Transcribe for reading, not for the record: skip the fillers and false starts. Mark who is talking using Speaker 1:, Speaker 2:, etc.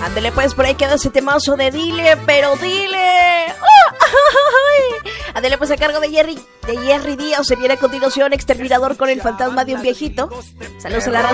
Speaker 1: Ándele pues, por ahí queda ese temazo de Dile, pero dile. Ándele pues, a cargo de Jerry Díaz. Se viene a continuación Exterminador con el fantasma de un viejito. Saludos a la raza